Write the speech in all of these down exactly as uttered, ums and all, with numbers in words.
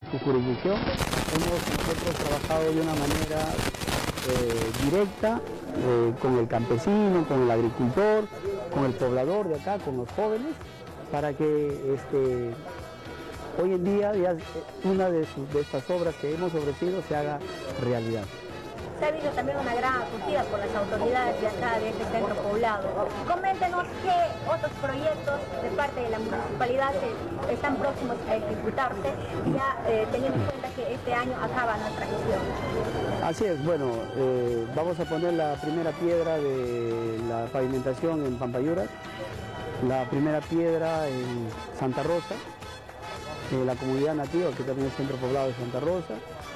su jurisdicción. Hemos nosotros trabajado de una manera eh, directa eh, con el campesino, con el agricultor, con el poblador de acá, con los jóvenes, para que este, hoy en día ya una de, sus, de estas obras que hemos ofrecido se haga realidad. Se ha habido también una gran acogida por las autoridades de acá, de este centro poblado. Coméntenos qué otros proyectos de parte de la municipalidad se, están próximos a ejecutarse, ya eh, teniendo en cuenta que este año acaba nuestra gestión. Así es, bueno, eh, vamos a poner la primera piedra de la pavimentación en Pampayuras, la primera piedra en Santa Rosa, en la comunidad nativa, que también es centro poblado de Santa Rosa,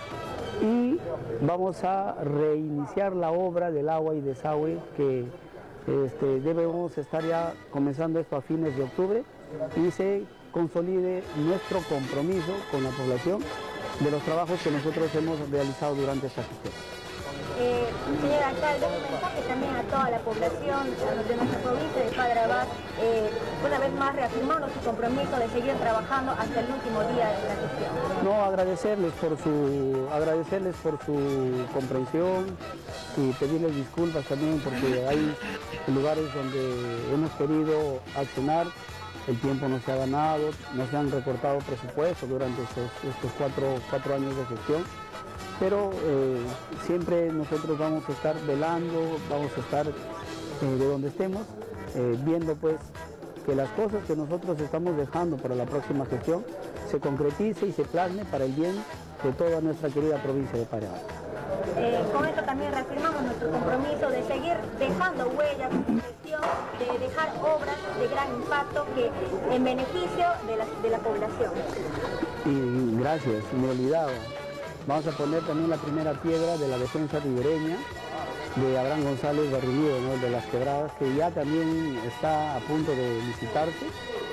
y vamos a reiniciar la obra del agua y desagüe que este, debemos estar ya comenzando esto a fines de octubre y se consolide nuestro compromiso con la población de los trabajos que nosotros hemos realizado durante esta gestión. Eh, señor alcalde, un mensaje también a toda la población de nuestra provincia de Padre Abad, eh, una vez más reafirmando su compromiso de seguir trabajando hasta el último día de la gestión. No, agradecerles por su, agradecerles por su comprensión y pedirles disculpas también porque hay lugares donde hemos querido accionar, el tiempo no se ha ganado, no se han recortado presupuestos durante estos, estos cuatro, cuatro años de gestión. Pero eh, siempre nosotros vamos a estar velando, vamos a estar eh, de donde estemos, eh, viendo pues que las cosas que nosotros estamos dejando para la próxima gestión se concretice y se plasme para el bien de toda nuestra querida provincia de Padre Abad. Eh, con esto también reafirmamos nuestro compromiso de seguir dejando huellas en gestión, de dejar obras de gran impacto que en beneficio de la, de la población. Y gracias, me olvidaba. Vamos a poner también la primera piedra de la defensa ribereña de Abraham González Barrillo, ¿no? De las Quebradas, que ya también está a punto de licitarse.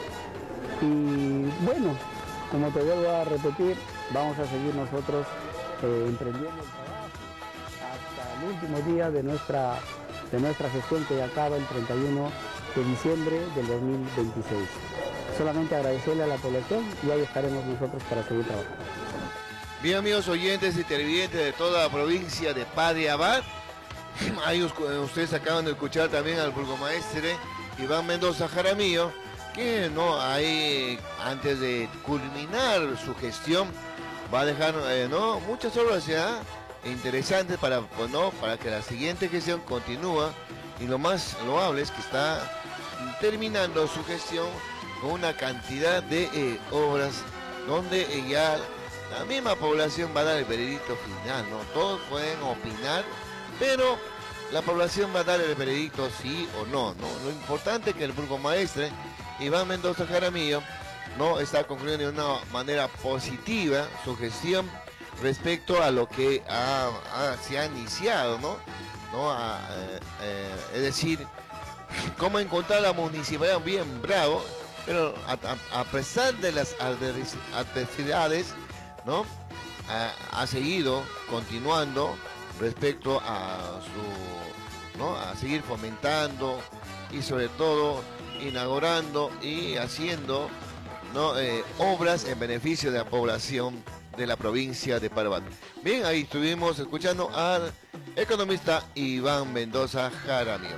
Y bueno, como te vuelvo a repetir, vamos a seguir nosotros eh, emprendiendo el trabajo hasta el último día de nuestra, de nuestra gestión que acaba el treinta y uno de diciembre del dos mil veintiséis. Solamente agradecerle a la población y ahí estaremos nosotros para seguir trabajando. Bien, amigos oyentes y televidentes de toda la provincia de Padre Abad, ahí ustedes acaban de escuchar también al burgomaestre Iván Mendoza Jaramillo, que no ahí antes de culminar su gestión va a dejar eh, no muchas obras ya interesantes para, pues, no, para que la siguiente gestión continúe, y lo más loable es que está terminando su gestión con una cantidad de eh, obras donde eh, ya la misma población va a dar el veredicto final, ¿no? Todos pueden opinar, pero la población va a dar el veredicto sí o no, ¿no? Lo importante es que el burgomaestre Iván Mendoza Jaramillo no está concluyendo de una manera positiva su gestión respecto a lo que ha, ha, se ha iniciado, ¿no? ¿No? A, eh, eh, es decir, cómo encontrar la municipalidad bien bravo, pero a, a, a pesar de las adversidades, ¿no? Ha, ha seguido continuando respecto a su, ¿no? A seguir fomentando y sobre todo inaugurando y haciendo, ¿no? eh, obras en beneficio de la población de la provincia de Padre Abad. Bien, ahí estuvimos escuchando al economista Iván Mendoza Jaramillo.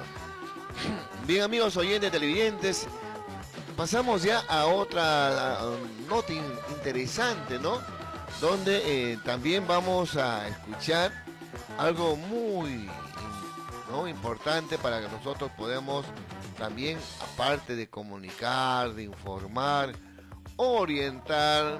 Bien, amigos oyentes televidentes, pasamos ya a otra nota interesante, ¿no? Donde eh, también vamos a escuchar algo muy, ¿no? importante para que nosotros podamos también, aparte de comunicar, de informar, orientar,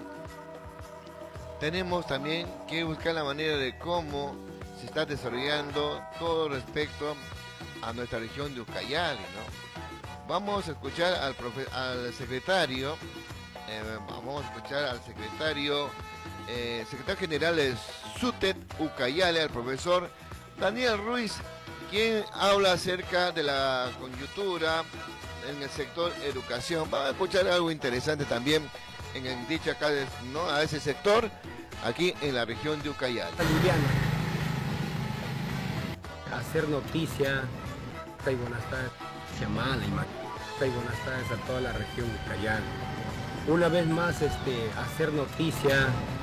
tenemos también que buscar la manera de cómo se está desarrollando todo respecto a nuestra región de Ucayali, ¿no? Vamos a escuchar al, profe al secretario, eh, vamos a escuchar al secretario Eh, secretario general de SUTEP Ucayali, al profesor Daniel Ruiz, quien habla acerca de la coyuntura en el sector educación. Vamos a escuchar algo interesante también en, en dicha acá, ¿no? a ese sector, aquí en la región de Ucayali. Hacer noticia, buenas tardes, llamada y buenas tardes a toda la región de Ucayali. Una vez más, este, hacer noticia